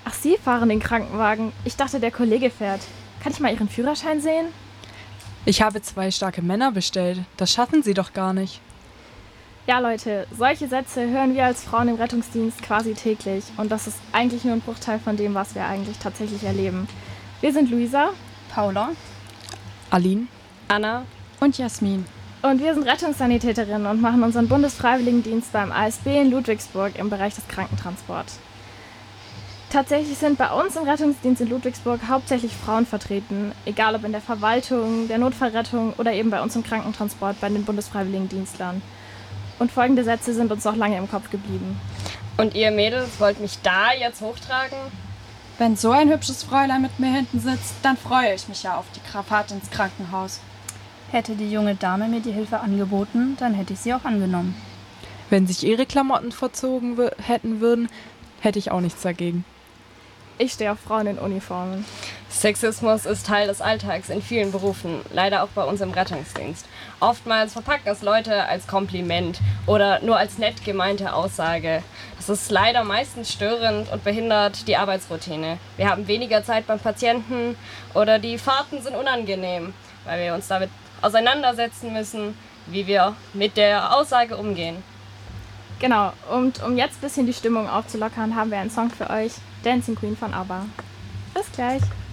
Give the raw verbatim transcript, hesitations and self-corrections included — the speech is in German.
Ach, Sie fahren den Krankenwagen. Ich dachte, der Kollege fährt. Kann ich mal Ihren Führerschein sehen? Ich habe zwei starke Männer bestellt. Das schaffen Sie doch gar nicht. Ja, Leute, solche Sätze hören wir als Frauen im Rettungsdienst quasi täglich. Und das ist eigentlich nur ein Bruchteil von dem, was wir eigentlich tatsächlich erleben. Wir sind Luisa, Paula, Aline, Anna und Jasmin. und wir sind Rettungssanitäterinnen und machen unseren Bundesfreiwilligendienst beim A S B in Ludwigsburg im Bereich des Krankentransports. Tatsächlich sind bei uns im Rettungsdienst in Ludwigsburg hauptsächlich Frauen vertreten, egal ob in der Verwaltung, der Notfallrettung oder eben bei uns im Krankentransport bei den Bundesfreiwilligendienstlern. Und folgende Sätze sind uns noch lange im Kopf geblieben. und ihr Mädels wollt mich da jetzt hochtragen? Wenn so ein hübsches Fräulein mit mir hinten sitzt, dann freue ich mich ja auf die Fahrt ins Krankenhaus. Hätte die junge Dame mir die Hilfe angeboten, dann hätte ich sie auch angenommen. Wenn sich Ihre Klamotten verzogen w- hätten würden, hätte ich auch nichts dagegen. Ich stehe auf Frauen in Uniformen. Sexismus ist Teil des Alltags in vielen Berufen, leider auch bei uns im Rettungsdienst. Oftmals verpacken es Leute als Kompliment oder nur als nett gemeinte Aussage. Das ist leider meistens störend und behindert die Arbeitsroutine. Wir haben weniger Zeit beim Patienten oder die Fahrten sind unangenehm, weil wir uns damit auseinandersetzen müssen, wie wir mit der Aussage umgehen. Genau, und um jetzt ein bisschen die Stimmung aufzulockern, haben wir einen Song für euch, Dancing Queen von ABBA. Bis gleich!